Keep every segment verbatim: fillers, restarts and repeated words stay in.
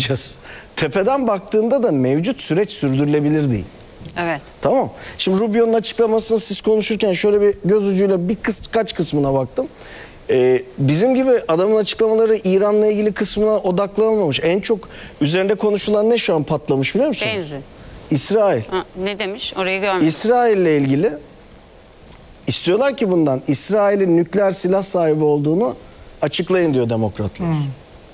anlayacağız. Tepeden baktığında da mevcut süreç sürdürülebilir değil. Evet. Tamam. Şimdi Rubio'nun açıklamasını siz konuşurken şöyle bir göz ucuyla bir kıs, kaç kısmına baktım. Ee, bizim gibi adamın açıklamaları İran'la ilgili kısmına odaklanmamış. En çok üzerinde konuşulan ne şu an patlamış biliyor musun? Benzin. İsrail. Ha, ne demiş? Orayı görmedim. İsrail'le ilgili istiyorlar ki bundan İsrail'in nükleer silah sahibi olduğunu açıklayın diyor demokratlar. Hmm.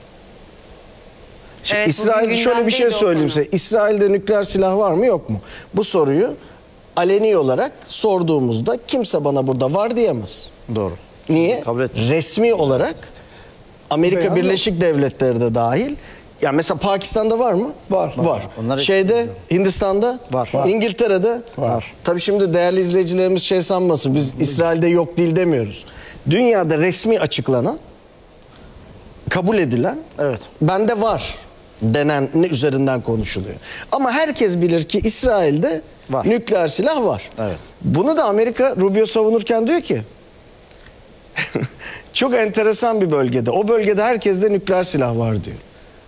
Şimdi Evet, İsrail şöyle bir şey söyleyeyim size. İsrail'de nükleer silah var mı yok mu? Bu soruyu aleni olarak sorduğumuzda kimse bana burada var diyemez. Doğru. Niye? Resmi olarak Amerika Beyan Birleşik yok. Devletleri de dahil. Yani mesela Pakistan'da var mı? Var. Var. Onlar Şeyde Hindistan'da var. İngiltere'de var. Tabii şimdi değerli izleyicilerimiz şey sanmasın. Biz İsrail'de yok değil demiyoruz. Dünyada resmi açıklanan, kabul edilen, evet, bende var denen ne üzerinden konuşuluyor. Ama herkes bilir ki İsrail'de var. Nükleer silah var. Evet. Bunu da Amerika Rubio savunurken diyor ki çok enteresan bir bölgede. O bölgede herkeste nükleer silah var diyor.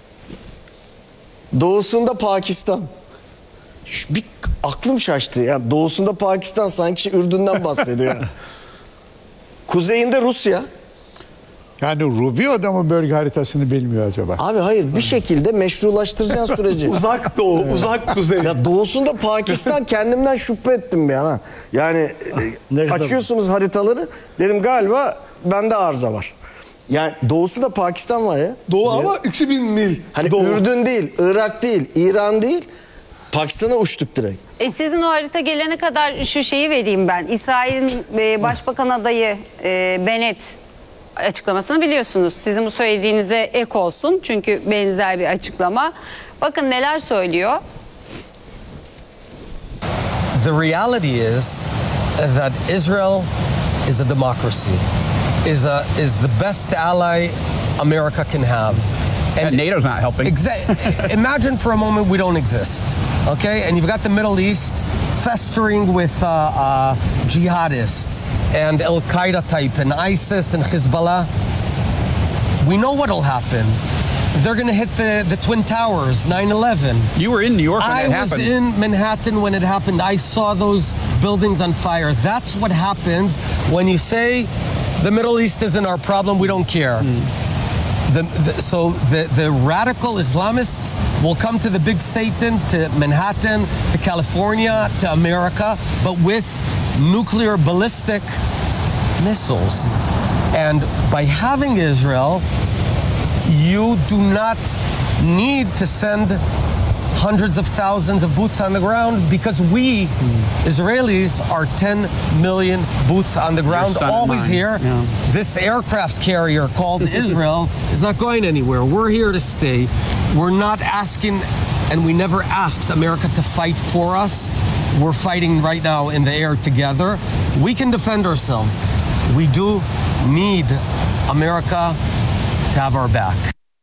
Doğusunda Pakistan. Şu bir aklım şaştı. Yani doğusunda Pakistan sanki Ürdün'den bahsediyor. Yani. Kuzeyinde Rusya. Yani Rubio da mı bölge haritasını bilmiyor acaba? Abi hayır, bir şekilde meşrulaştıracaksın süreci. Uzak doğu, evet. Uzak kuzey. Ya doğusunda Pakistan, kendimden şüphe ettim bir yana. Yani e, açıyorsunuz haritaları, dedim galiba bende arıza var. Yani doğusunda Pakistan var ya. Doğu ama iki bin mil. Hani doğu. Ürdün değil, Irak değil, İran değil. Pakistan'a uçtuk direkt. E sizin o harita gelene kadar şu şeyi vereyim ben. İsrail'in e, Başbakan adayı e, Bennett açıklamasını biliyorsunuz. Sizin bu söylediğinize ek olsun. Çünkü benzer bir açıklama. Bakın neler söylüyor. The reality is that Israel is a democracy. Is a is the best ally America can have. And, and NATO's not helping. Exa- imagine for a moment we don't exist, okay? And you've got the Middle East festering with uh, uh, jihadists and Al Qaeda type and ISIS and Hezbollah. We know what'll happen. They're going to hit the, the Twin Towers, nine eleven. You were in New York when I that happened. was in Manhattan when it happened. I saw those buildings on fire. That's what happens when you say the Middle East isn't our problem, we don't care. Mm. The, the, so the, the radical Islamists will come to the big Satan, to Manhattan, to California, to America, but with nuclear ballistic missiles. And by having Israel, you do not need to send hundreds of thousands of boots on the ground because we, Israelis, are ten million boots on the ground, always here. Yeah. This aircraft carrier called Israel is not going anywhere. We're here to stay. We're not asking, and we never asked America to fight for us. We're fighting right now in the air together. We can defend ourselves. We do need America to have our back.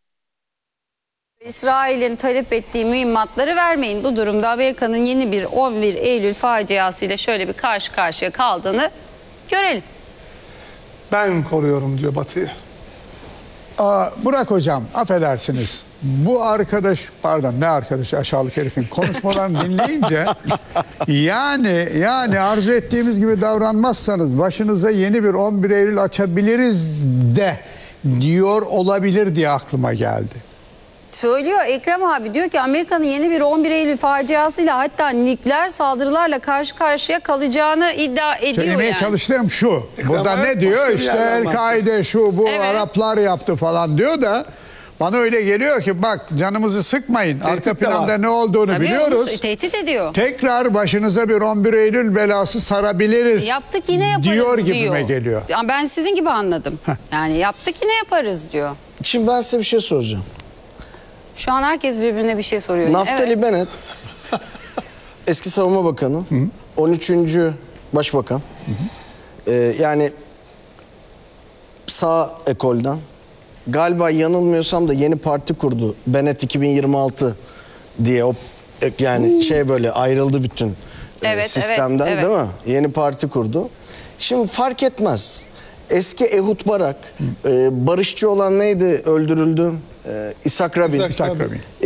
İsrail'in talep ettiği mühimmatları vermeyin. Bu durumda Amerika'nın yeni bir on bir Eylül faciasıyla şöyle bir karşı karşıya kaldığını görelim. Ben koruyorum diyor Batı'yı. Aa, Burak Hocam, affedersiniz. Bu arkadaş, pardon ne arkadaş, aşağılık herifin konuşmalarını dinleyince yani yani arzu ettiğimiz gibi davranmazsanız başınıza yeni bir on bir Eylül açabiliriz de diyor olabilir diye aklıma geldi. Söylüyor Ekrem abi, diyor ki Amerika'nın yeni bir on bir Eylül faciasıyla hatta nükleer saldırılarla karşı karşıya kalacağını iddia ediyor. Söylemeye yani. çalıştığım şu. Burada Ekrem ne diyor? İşte El-Kaide şu bu Evet. Araplar yaptı falan diyor da bana öyle geliyor ki bak canımızı sıkmayın. Tehdit Arka planda var. ne olduğunu Tabii biliyoruz. onu tehdit ediyor. Tekrar başınıza bir on bir Eylül belası sarabiliriz. Yaptık yine yaparız diyor. diyor. Gibime geliyor. Ya ben sizin gibi anladım. Yani yaptık yine yaparız diyor. Şimdi ben size bir şey soracağım. Şu an herkes birbirine bir şey soruyor. Naftali Evet. Bennett, eski savunma bakanı, hı hı. on üçüncü başbakan. Hı hı. Ee, yani sağ ekolden. Galiba yanılmıyorsam da yeni parti kurdu. Bennett iki bin yirmi altı diye o yani hmm. şey böyle ayrıldı bütün evet, e, sistemden evet, evet. değil mi? Yeni parti kurdu. Şimdi fark etmez. Eski Ehud Barak, e, barışçı olan neydi öldürüldü? E, İshak Rabin. İshak Rabin.